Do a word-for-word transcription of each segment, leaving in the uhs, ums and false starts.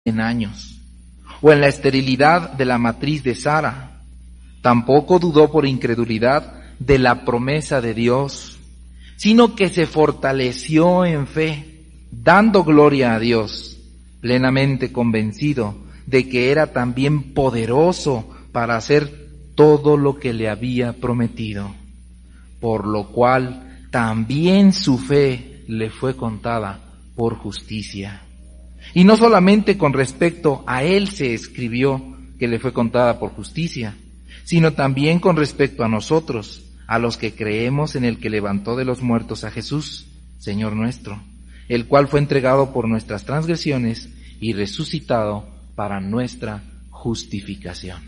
en años, o en la esterilidad de la matriz de Sara. Tampoco dudó por incredulidad de la promesa de Dios, sino que se fortaleció en fe, dando gloria a Dios, plenamente convencido de que era también poderoso para hacer todo lo que le había prometido, por lo cual también su fe le fue contada por justicia. Y no solamente con respecto a él se escribió que le fue contada por justicia, sino también con respecto a nosotros, a los que creemos en el que levantó de los muertos a Jesús, Señor nuestro, el cual fue entregado por nuestras transgresiones y resucitado para nuestra justificación.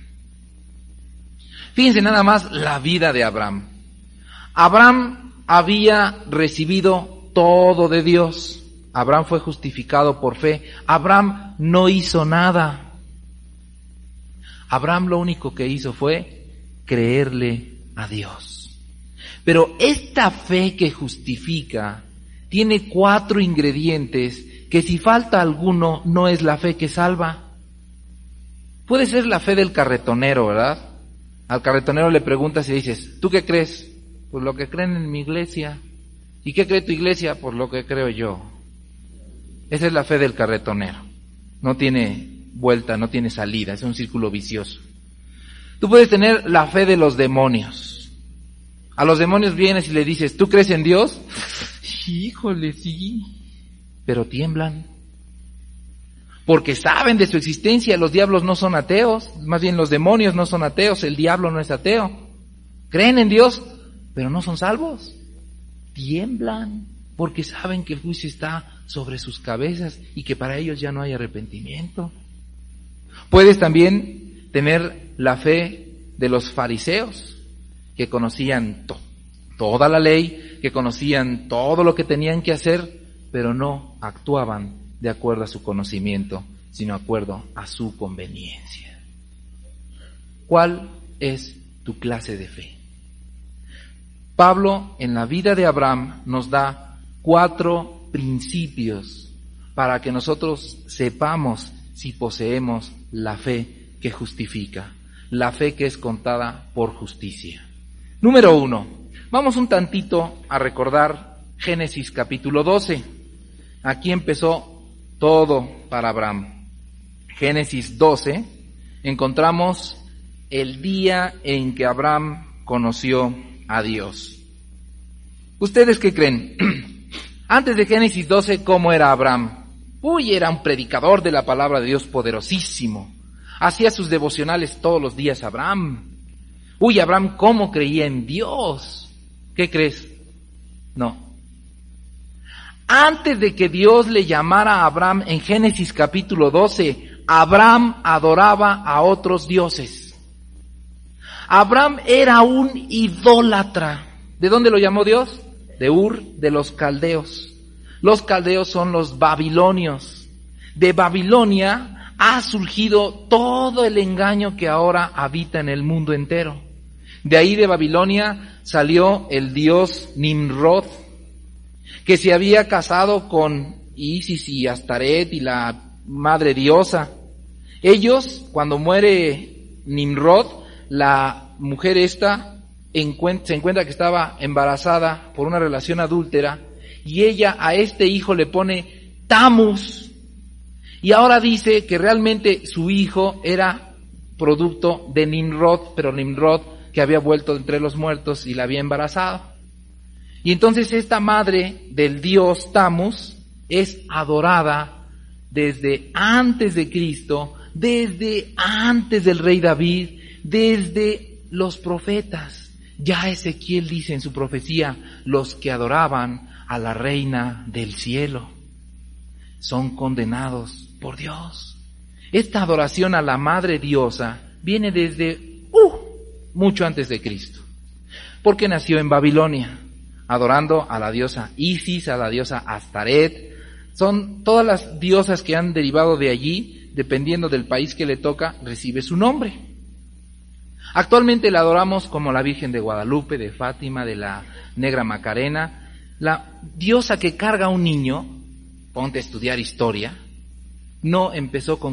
Fíjense nada más la vida de Abraham. Abraham había recibido todo de Dios. Abraham fue justificado por fe. Abraham no hizo nada. Abraham lo único que hizo fue creerle a Dios. Pero esta fe que justifica tiene cuatro ingredientes que si falta alguno no es la fe que salva. Puede ser la fe del carretonero, ¿verdad? Al carretonero le preguntas y dices, ¿tú qué crees? Pues lo que creen en mi iglesia. ¿Y qué cree tu iglesia? Pues lo que creo yo. Esa es la fe del carretonero. No tiene vuelta, no tiene salida, es un círculo vicioso. Tú puedes tener la fe de los demonios. A los demonios vienes y le dices, ¿tú crees en Dios? Híjole, sí. Pero tiemblan. Porque saben de su existencia. Los diablos no son ateos, más bien los demonios no son ateos, el diablo no es ateo. Creen en Dios, pero no son salvos. Tiemblan, porque saben que el juicio está sobre sus cabezas y que para ellos ya no hay arrepentimiento. Puedes también tener la fe de los fariseos, que conocían to- toda la ley, que conocían todo lo que tenían que hacer, pero no actuaban de acuerdo a su conocimiento, sino de acuerdo a su conveniencia. ¿Cuál es tu clase de fe? Pablo, en la vida de Abraham, nos da cuatro principios para que nosotros sepamos si poseemos la fe que justifica, la fe que es contada por justicia. Número uno, vamos un tantito a recordar Génesis capítulo doce. Aquí empezó todo para Abraham. Génesis doce, encontramos el día en que Abraham conoció a Dios. ¿Ustedes qué creen? Antes de Génesis doce, ¿cómo era Abraham? Uy, era un predicador de la palabra de Dios poderosísimo. Hacía sus devocionales todos los días Abraham. Uy, Abraham, ¿cómo creía en Dios? ¿Qué crees? No. Antes de que Dios le llamara a Abraham en Génesis capítulo doce, Abraham adoraba a otros dioses. Abraham era un idólatra. ¿De dónde lo llamó Dios? De Ur, de los caldeos. Los caldeos son los babilonios. De Babilonia ha surgido todo el engaño que ahora habita en el mundo entero. De ahí de Babilonia salió el dios Nimrod, que se había casado con Isis y Astaret y la madre diosa. Ellos, cuando muere Nimrod, la mujer esta encuent- se encuentra que estaba embarazada por una relación adúltera, y ella a este hijo le pone Tammuz, y ahora dice que realmente su hijo era producto de Nimrod, pero Nimrod que había vuelto entre los muertos y la había embarazado. Y entonces esta madre del dios Tammuz es adorada desde antes de Cristo, desde antes del rey David, desde los profetas. Ya Ezequiel dice en su profecía, los que adoraban a la reina del cielo son condenados por Dios. Esta adoración a la madre diosa viene desde uh, mucho antes de Cristo, porque nació en Babilonia, adorando a la diosa Isis, a la diosa Astaret. Son todas las diosas que han derivado de allí, dependiendo del país que le toca, recibe su nombre. Actualmente la adoramos como la Virgen de Guadalupe, de Fátima, de la Negra Macarena, la diosa que carga a un niño. Ponte a estudiar historia. no empezó con